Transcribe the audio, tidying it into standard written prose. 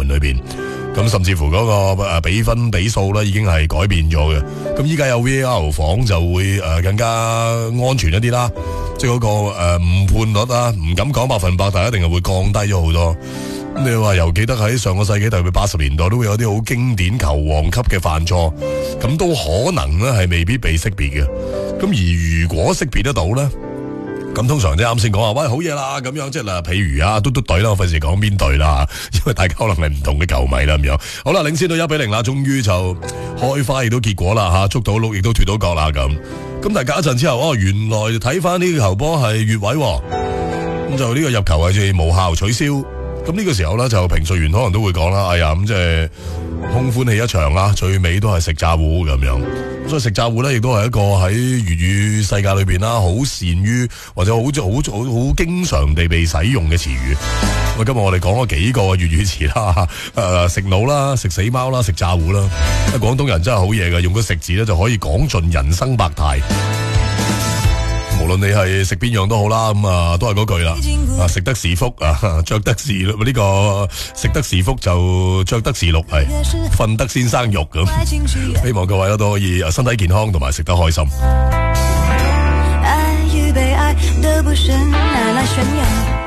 裏邊。咁甚至乎嗰個比分比數咧已經係改變咗嘅。咁依家有 VAR 房就會更加安全一啲啦。即係嗰個誤判率啊，唔敢講100%，但係一定係會降低咗好多。咁你話又記得喺上個世紀特別80年代都會有啲好經典球王級嘅犯錯，咁都可能咧係未必被識別嘅。咁而如果識別得到咧？咁通常即係啱先講話，喂好嘢啦咁樣，即係嗱，譬如啊，嘟嘟隊啦，我費事講邊隊啦，因為大家可能係唔同嘅球迷啦咁樣。好啦，領先到1-0啦，終於就開花亦都結果啦吓，捉到鹿亦都脫到角啦咁。咁但係隔一陣之後，原來睇翻呢個球波係越位，咁就呢個入球係無效取消。咁呢個時候咧，就評述員可能都會講啦，哎呀咁即係空歡喜一場啦，最尾都係食炸糊咁樣。所以食炸糊咧，亦都係一個喺粵語世界裏邊啦，好善於或者好經常地被使用嘅詞語。咁今日我哋講咗幾個粵語詞啦，食腦啦，食死貓啦，食炸糊啦。廣東人真係好嘢㗎，用個食字咧就可以講盡人生百態。無論你係食邊樣都好啦，咁都係嗰句啦，食得是福啊，着得是呢個食得是福就着得是祿，係瞓得先生肉咁。希望各位都可以身體健康同埋食得開心。愛與被愛的不是拿來炫耀